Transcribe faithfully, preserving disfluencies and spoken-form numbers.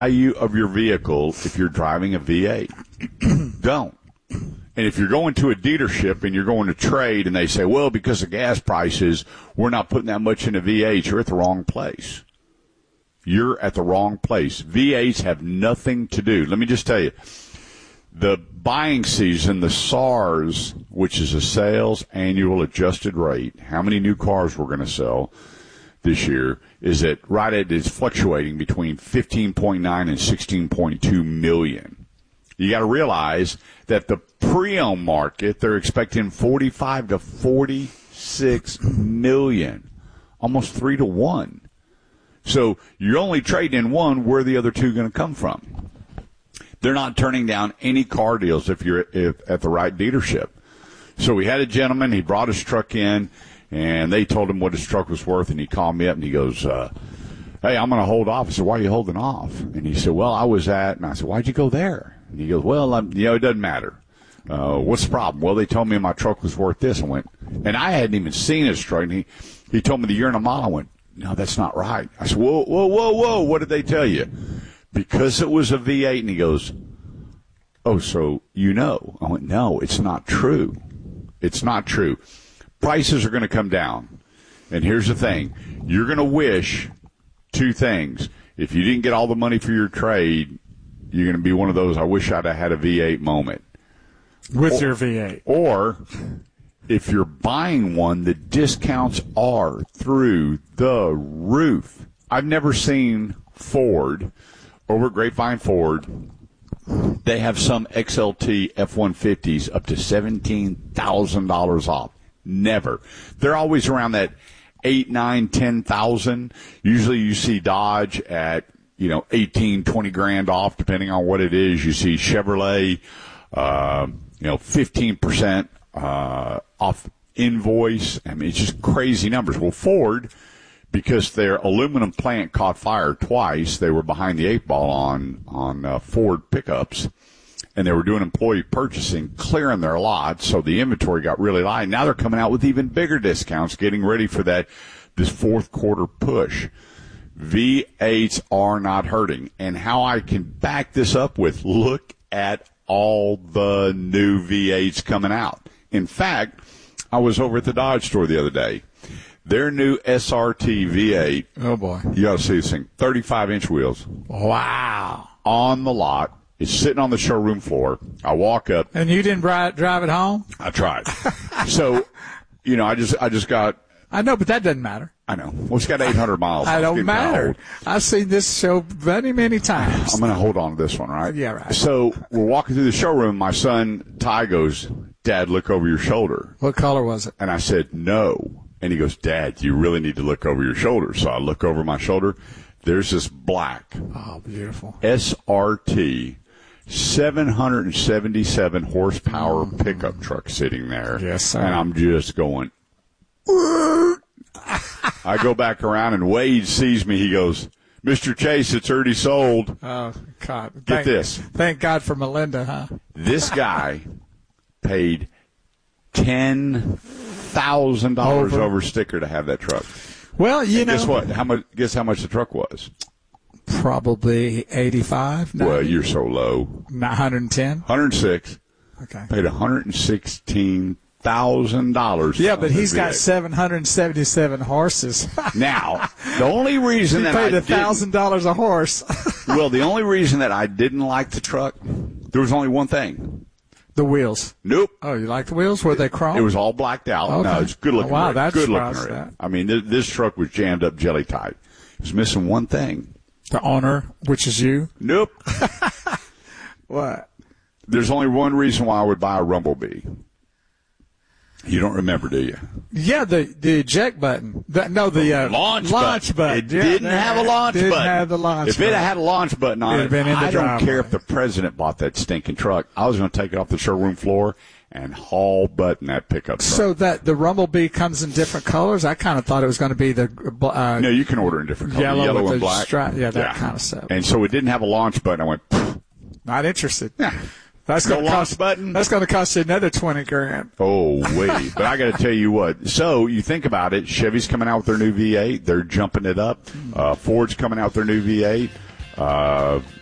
value of your vehicle if you're driving a V eight. Don't. And if you're going to a dealership and you're going to trade and they say, well, because of gas prices, we're not putting that much into V eights, you're at the wrong place. You're at the wrong place. V eights have nothing to do. Let me just tell you, the buying season, the S A R S, which is a sales annual adjusted rate, how many new cars we're going to sell this year, is at right at is fluctuating between fifteen point nine and sixteen point two million. You got to realize that the pre-owned market, they're expecting forty-five to forty-six million, almost three to one. So you're only trading in one. Where are the other two going to come from? They're not turning down any car deals if you're if, at the right dealership. So we had a gentleman. He brought his truck in, and they told him what his truck was worth, and he called me up, and he goes, uh, hey, I'm going to hold off. I said, why are you holding off? And he said, well, I was at, and I said, why'd you go there? And he goes, well, I'm, you know, it doesn't matter. Uh, what's the problem? Well, they told me my truck was worth this. I went, and I hadn't even seen his truck, and he, he told me the year and a mile. I went, no, that's not right. I said, whoa, whoa, whoa, whoa, what did they tell you? Because it was a V eight, and he goes, oh, so you know. I went, no, it's not true. It's not true. Prices are going to come down. And here's the thing. You're going to wish two things. If you didn't get all the money for your trade, you're going to be one of those, I wish I'd have had a V eight moment. With or, your V eight. Or if you're buying one, the discounts are through the roof. I've never seen Ford, over at Grapevine Ford, they have some X L T F one fifties up to seventeen thousand dollars off. Never. They're always around that eight, nine, ten thousand. Usually you see Dodge at, you know, eighteen, twenty grand off, depending on what it is. You see Chevrolet, uh, you know, fifteen percent uh, off invoice. I mean, it's just crazy numbers. Well, Ford, because their aluminum plant caught fire twice, they were behind the eight ball on on uh, Ford pickups, and they were doing employee purchasing, clearing their lots, so the inventory got really light. Now they're coming out with even bigger discounts, getting ready for that this fourth quarter push. V eights are not hurting. And how I can back this up with, look at all the new V eights coming out. In fact, I was over at the Dodge store the other day. Their new S R T V eight. Oh, boy. You got to see this thing. thirty-five inch wheels. Wow. On the lot. It's sitting on the showroom floor. I walk up. And you didn't drive, drive it home? I tried. So, you know, I just I just got. I know, but that doesn't matter. I know. Well, it's got eight hundred miles. I don't matter. I've seen this show many, many times. I'm going to hold on to this one, right? Yeah, right. So we're walking through the showroom. My son, Ty, goes, Dad, look over your shoulder. What color was it? And I said, no. And he goes, Dad, you really need to look over your shoulder. So I look over my shoulder. There's this black oh, beautiful S R T seven hundred seventy-seven horsepower mm-hmm. pickup truck sitting there. Yes, sir. And I'm just going, I go back around, and Wade sees me. He goes, Mister Chase, it's already sold. Oh, God. Get thank, this. Thank God for Melinda, huh? This guy paid ten thousand dollars over. over sticker to have that truck. Well, you and know. Guess what? How much? Guess how much the truck was? Probably eighty-five. ninety. Well, you're so low. one hundred ten. one hundred six. Okay. Paid one hundred sixteen thousand dollars. Yeah, but he's got seven hundred seventy-seven horses. Now, the only reason he that paid I a thousand dollars a horse. Well, the only reason that I didn't like the truck, there was only one thing. The wheels. Nope. Oh, you like the wheels? Were they chrome? It was all blacked out. Okay. No, it's good looking. Oh, wow, rig. that's good looking. surprised rig. that. I mean, th- this truck was jammed up jelly tight. It was missing one thing. The owner, which is you. Nope. What? There's only one reason why I would buy a Rumblebee. You don't remember, do you? Yeah, the the eject button. The, no, the uh, launch, launch button. It yeah, didn't have a launch didn't button. Didn't have the launch if button. it had a launch button on It'd it, been in the I don't driveway. care if the president bought that stinking truck. I was going to take it off the showroom floor and haul button that pickup truck. So that the Rumblebee comes in different colors? I kind of thought it was going to be the uh, no, you can order in different colors. Yellow, Yellow with and the black. Stri- yeah, that yeah. kind of stuff. And so it didn't have a launch button. I went, not interested. Yeah. That's no going to launch cost button. That's going to cost you another twenty grand. Oh wait, but I got to tell you what. So you think about it. Chevy's coming out with their new V eight. They're jumping it up. Uh, Ford's coming out with their new V eight. Uh,